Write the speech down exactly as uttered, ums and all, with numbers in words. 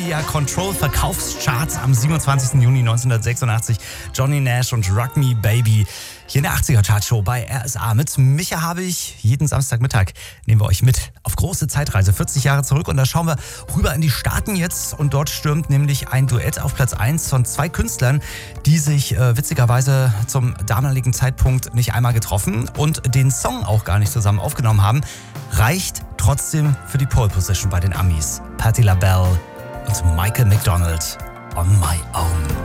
Ja, Control Verkaufscharts am siebenundzwanzigsten Juni neunzehnhundertsechsundachtzig. Johnny Nash und Rock Me Baby. Hier in der achtziger Chartshow bei R S A. Mit Micha habe ich jeden Samstagmittag nehmen wir euch mit auf große Zeitreise, vierzig Jahre zurück. Und da schauen wir rüber in die Staaten jetzt. Und dort stürmt nämlich ein Duett auf Platz eins von zwei Künstlern, die sich äh, witzigerweise zum damaligen Zeitpunkt nicht einmal getroffen und den Song auch gar nicht zusammen aufgenommen haben. Reicht trotzdem für die Pole Position bei den Amis. Patti LaBelle und Michael McDonald, On My Own.